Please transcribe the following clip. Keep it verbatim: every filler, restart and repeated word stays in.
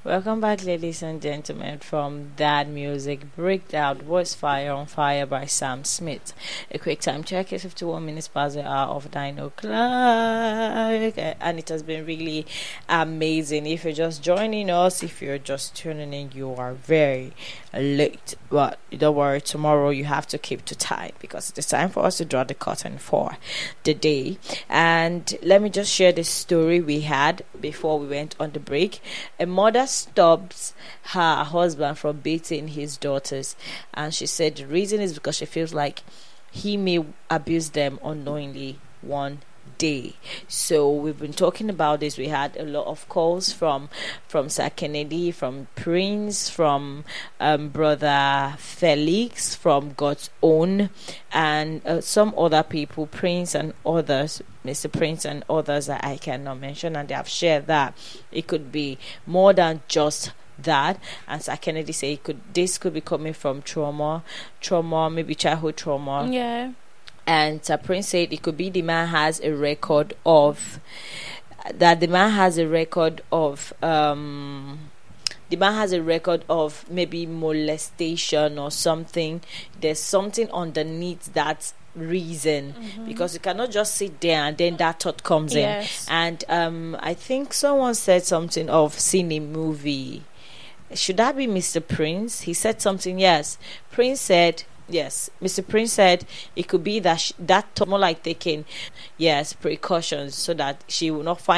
Welcome back, ladies and gentlemen, from That Music Breakdown was Fire on Fire by Sam Smith. A quick time check is fifty-one minutes past the hour of nine o'clock, and it has been really amazing. If you're just joining us, if you're just tuning in, you are very late. But don't worry, tomorrow you have to keep to time because it's time for us to draw the curtain for the day. And let me just share this story we had before we went on the break. A mother stops her husband from beating his daughters, and she said the reason is because she feels like he may abuse them unknowingly one day. So we've been talking about this. We had a lot of calls from from Sir Kennedy, from Prince, from um, Brother Felix, from God's Own, and uh, some other people, Prince and others, Mister Prince and others that I cannot mention, and they have shared that it could be more than just that. And Sir Kennedy said it could this could be coming from trauma, trauma, maybe childhood trauma. Yeah. And Sir Prince said it could be the man has a record of that the man has a record of um the man has a record of maybe molestation or something. There's something underneath that reason, mm-hmm. because you cannot just sit there and then that thought comes yes. in. And um I think someone said something of seeing a movie. Should that be Mister Prince? He said something. Yes, Prince said. Yes, Mister Prince said it could be that sh- that more like taking, yes, precautions so that she will not find